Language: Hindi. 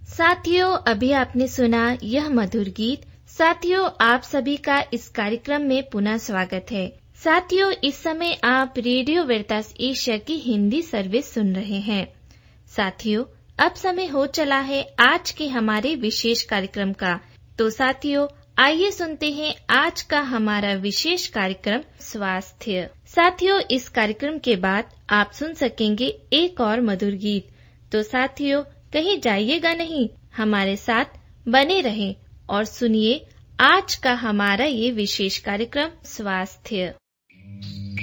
साथियों, अभी आपने सुना यह मधुर गीत। साथियों, आप सभी का इस कार्यक्रम में पुनः स्वागत है। साथियों, इस समय आप रेडियो वेरितास एशिया की हिंदी सर्विस सुन रहे हैं। साथियों, अब समय हो चला है आज के हमारे विशेष कार्यक्रम का। तो साथियों, आइए सुनते हैं आज का हमारा विशेष कार्यक्रम स्वास्थ्य। साथियों, इस कार्यक्रम के बाद आप सुन सकेंगे एक और मधुर गीत। तो साथियों, कहीं जाइएगा नहीं, हमारे साथ बने रहें और सुनिए आज का हमारा ये विशेष कार्यक्रम स्वास्थ्य।